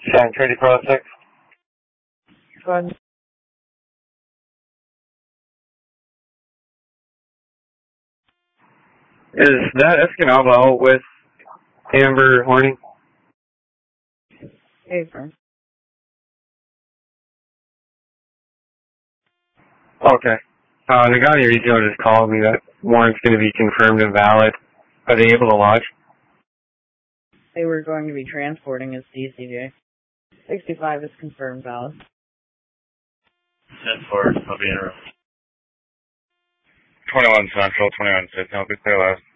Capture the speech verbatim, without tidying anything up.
San Trinity Pro six. Go ahead. Is that Escanaba out with Amber Horning? Hey, friend. Okay. Uh, the guy on your email just called me that warrant's going to be confirmed and valid. Are they able to lodge? They were going to be transporting his D C J. sixty-five is confirmed valid. ten four, I'll be interrupted. twenty-one Central, twenty-one Sydney, I'll be clear last.